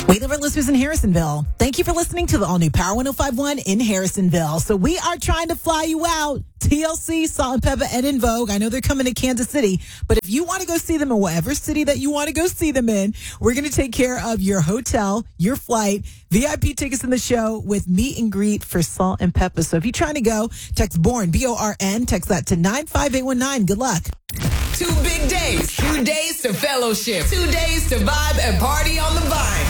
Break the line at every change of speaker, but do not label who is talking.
We live our listeners in Harrisonville. Thank you for listening to the all-new Power 105.1 in Harrisonville. So we are trying to fly you out. TLC, Salt and Pepper, and En Vogue. I know they're coming to Kansas City, but if you want to go see them in whatever city that you want to go see them in, we're going to take care of your hotel, your flight, VIP tickets in the show with meet and greet for Salt and Pepper. So if you're trying to go, text BORN, B-O-R-N, text that to 95819. Good luck.
2 big days, 2 days to fellowship, 2 days to vibe and party on the vine.